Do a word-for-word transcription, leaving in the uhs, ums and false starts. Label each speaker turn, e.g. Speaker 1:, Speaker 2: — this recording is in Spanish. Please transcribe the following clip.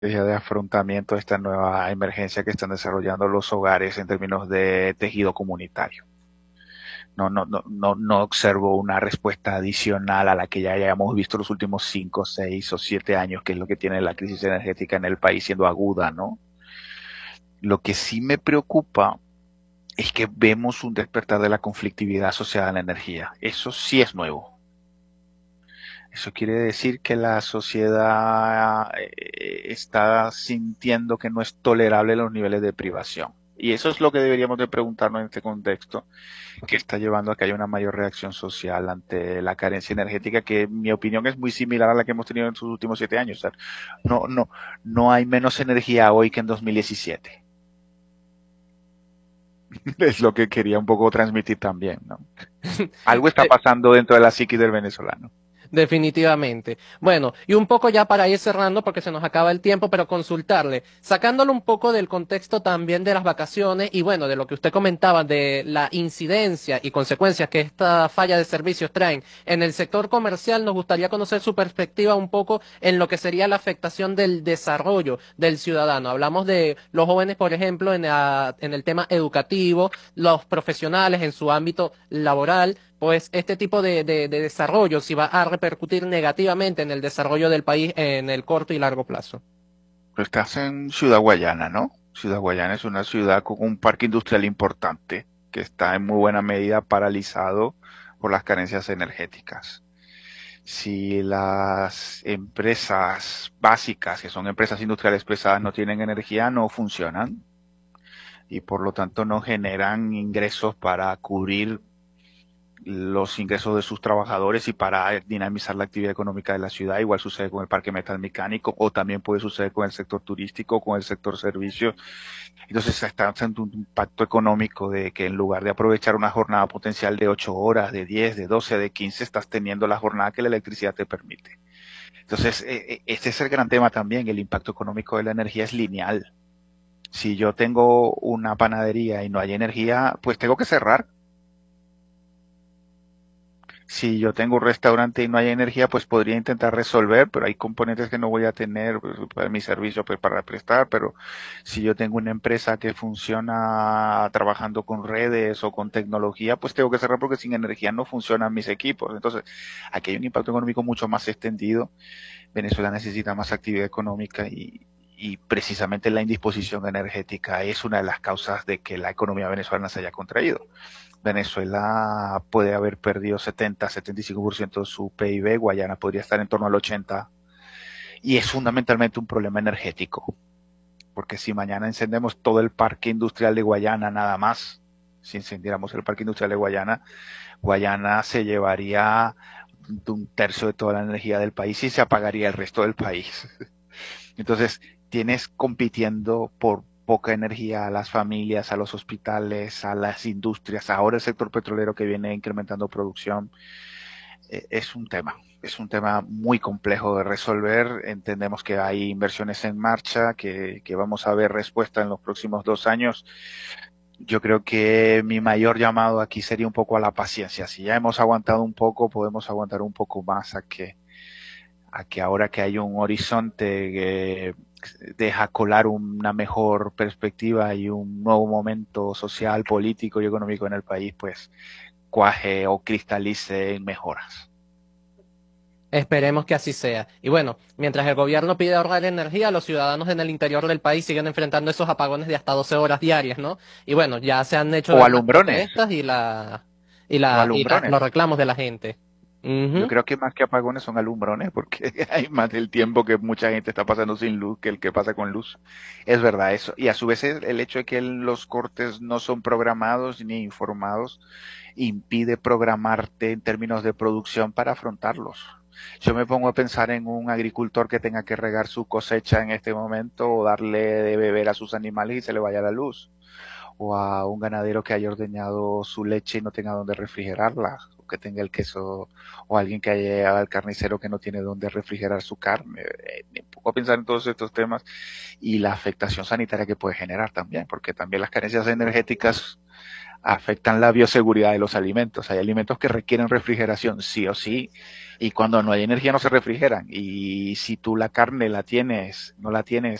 Speaker 1: de afrontamiento a esta nueva emergencia que están desarrollando los hogares en términos de tejido comunitario. No, no, no, no, no observo una respuesta adicional a la que ya hayamos visto los últimos cinco, seis o siete años, que es lo que tiene la crisis energética en el país siendo aguda, ¿no? Lo que sí me preocupa es que vemos un despertar de la conflictividad asociada a la energía. Eso sí es nuevo. Eso quiere decir que la sociedad eh, está sintiendo que no es tolerable los niveles de privación. Y eso es lo que deberíamos de preguntarnos en este contexto, que está llevando a que haya una mayor reacción social ante la carencia energética, que en mi opinión es muy similar a la que hemos tenido en sus últimos siete años. O sea, no, no, no hay menos energía hoy que en dos mil diecisiete. Es lo que quería un poco transmitir también, ¿no? Algo está pasando dentro de la psiquis del venezolano.
Speaker 2: Definitivamente. Bueno, y un poco ya para ir cerrando, porque se nos acaba el tiempo, pero consultarle, sacándolo un poco del contexto también de las vacaciones y bueno, de lo que usted comentaba de la incidencia y consecuencias que esta falla de servicios traen en el sector comercial, nos gustaría conocer su perspectiva un poco en lo que sería la afectación del desarrollo del ciudadano. Hablamos de los jóvenes, por ejemplo, en, la- en el tema educativo, los profesionales en su ámbito laboral, pues este tipo de, de, de desarrollo si va a repercutir negativamente en el desarrollo del país en el corto y largo plazo.
Speaker 1: Tú estás en Ciudad Guayana, ¿no? Ciudad Guayana es una ciudad con un parque industrial importante que está en muy buena medida paralizado por las carencias energéticas. Si las empresas básicas, que son empresas industriales pesadas, no tienen energía, no funcionan y por lo tanto no generan ingresos para cubrir los ingresos de sus trabajadores y para dinamizar la actividad económica de la ciudad. Igual sucede con el parque metal mecánico o también puede suceder con el sector turístico, con el sector servicios. Entonces está haciendo un impacto económico de que en lugar de aprovechar una jornada potencial de ocho horas, de diez, de doce, de quince, estás teniendo la jornada que la electricidad te permite. Entonces, eh, este es el gran tema también, el impacto económico de la energía es lineal. Si yo tengo una panadería y no hay energía, pues tengo que cerrar. Si yo tengo un restaurante y no hay energía, pues podría intentar resolver, pero hay componentes que no voy a tener pues, para mi servicio pues, para prestar. Pero si yo tengo una empresa que funciona trabajando con redes o con tecnología, pues tengo que cerrar porque sin energía no funcionan mis equipos. Entonces, aquí hay un impacto económico mucho más extendido. Venezuela necesita más actividad económica y, y precisamente la indisposición energética es una de las causas de que la economía venezolana se haya contraído. Venezuela puede haber perdido setenta, setenta y cinco por ciento de su P I B, Guayana podría estar en torno al ochenta por ciento, y es fundamentalmente un problema energético, porque si mañana encendemos todo el parque industrial de Guayana nada más, si encendiéramos el parque industrial de Guayana, Guayana se llevaría un tercio de toda la energía del país y se apagaría el resto del país. Entonces, tienes compitiendo por poca energía a las familias, a los hospitales, a las industrias, ahora el sector petrolero que viene incrementando producción, eh, es un tema. Es un tema muy complejo de resolver. Entendemos que hay inversiones en marcha, que, que vamos a ver respuesta en los próximos dos años. Yo creo que mi mayor llamado aquí sería un poco a la paciencia. Si ya hemos aguantado un poco, podemos aguantar un poco más a que a que ahora que hay un horizonte que deja colar una mejor perspectiva y un nuevo momento social, político y económico en el país, pues cuaje o cristalice en mejoras.
Speaker 2: Esperemos que así sea. Y bueno, mientras el gobierno pide ahorrar energía, los ciudadanos en el interior del país siguen enfrentando esos apagones de hasta doce horas diarias, ¿no? Y bueno, ya se han hecho
Speaker 1: O
Speaker 2: ver las
Speaker 1: alumbrones,
Speaker 2: protestas y la y
Speaker 1: o
Speaker 2: la y la-
Speaker 1: alumbrones.
Speaker 2: los reclamos de la gente.
Speaker 1: Yo
Speaker 2: Ujú.
Speaker 1: creo que más que apagones son alumbrones, porque hay más del tiempo que mucha gente está pasando sin luz que el que pasa con luz. Es verdad eso. Y a su vez el hecho de que los cortes no son programados ni informados impide programarte en términos de producción para afrontarlos. Yo me pongo a pensar en un agricultor que tenga que regar su cosecha en este momento o darle de beber a sus animales y se le vaya la luz. O a un ganadero que haya ordeñado su leche y no tenga donde refrigerarla. que tenga el queso, o alguien que haya llegado al carnicero que no tiene dónde refrigerar su carne. Eh, me pongo a pensar en todos estos temas y la afectación sanitaria que puede generar también, porque también las carencias energéticas afectan la bioseguridad de los alimentos. Hay alimentos que requieren refrigeración sí o sí, y cuando no hay energía no se refrigeran. Y si tú la carne la tienes, no la tienes